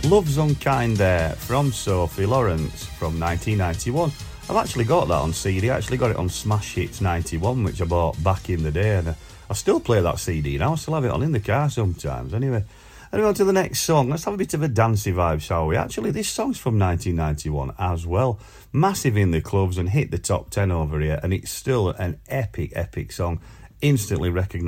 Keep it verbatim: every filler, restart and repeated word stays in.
Love's Unkind there from Sophie Lawrence from nineteen ninety-one. I've actually got that on C D. I actually got it on Smash Hits ninety-one, which I bought back in the day, and I still play that C D now. I still have it on in the car sometimes. Anyway, anyway, on to the next song. Let's have a bit of a dancey vibe, shall we? Actually, this song's from nineteen ninety-one as well. Massive in the clubs and hit the top ten over here, and it's still an epic, epic song. Instantly recognised.